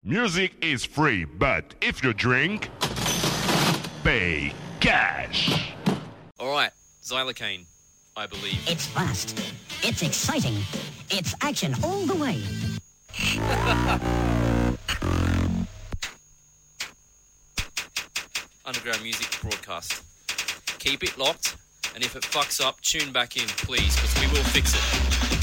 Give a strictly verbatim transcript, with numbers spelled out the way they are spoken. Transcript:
Music is free, but if you drink, pay cash. All right, Xylocaine, I believe. It's fast. It's exciting. It's action all the way. Underground music broadcast. Keep it locked, and if it fucks up, tune back in, please, because we will fix it.